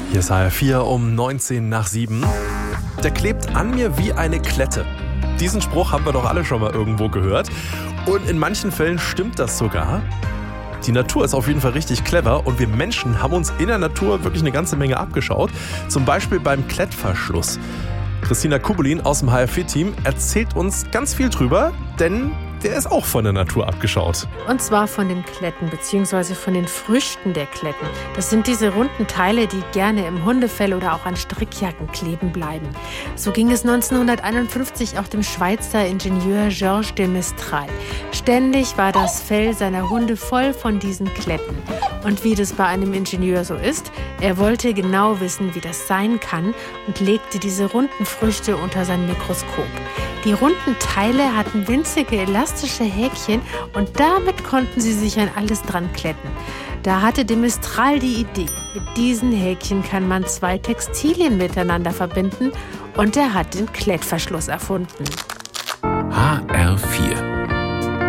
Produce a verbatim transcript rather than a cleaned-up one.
Hier ist H R vier um neunzehn nach sieben. Der klebt an mir wie eine Klette. Diesen Spruch haben wir doch alle schon mal irgendwo gehört. Und in manchen Fällen stimmt das sogar. Die Natur ist auf jeden Fall richtig clever und wir Menschen haben uns in der Natur wirklich eine ganze Menge abgeschaut. Zum Beispiel beim Klettverschluss. Christina Kubelin aus dem H R vier Team erzählt uns ganz viel drüber, denn der ist auch von der Natur abgeschaut. Und zwar von den Kletten bzw. von den Früchten der Kletten. Das sind diese runden Teile, die gerne im Hundefell oder auch an Strickjacken kleben bleiben. So ging es neunzehnhunderteinundfünfzig auch dem Schweizer Ingenieur Georges de Mestral. Ständig war das Fell seiner Hunde voll von diesen Kletten. Und wie das bei einem Ingenieur so ist, er wollte genau wissen, wie das sein kann und legte diese runden Früchte unter sein Mikroskop. Die runden Teile hatten winzige elastische Häkchen und damit konnten sie sich an alles dran kletten. Da hatte de Mestral die Idee, mit diesen Häkchen kann man zwei Textilien miteinander verbinden und er hat den Klettverschluss erfunden. H R vier